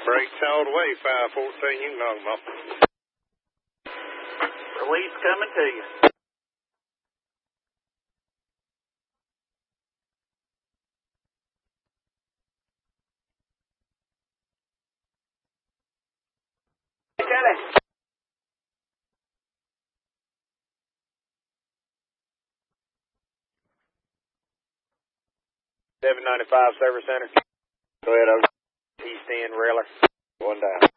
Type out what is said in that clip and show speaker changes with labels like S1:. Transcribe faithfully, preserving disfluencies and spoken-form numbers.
S1: Brakes all the way, five fourteen, you can knock them off.
S2: Release coming to you.
S1: seven ninety-five Service Center. Go ahead, over. East End, Railer. One down.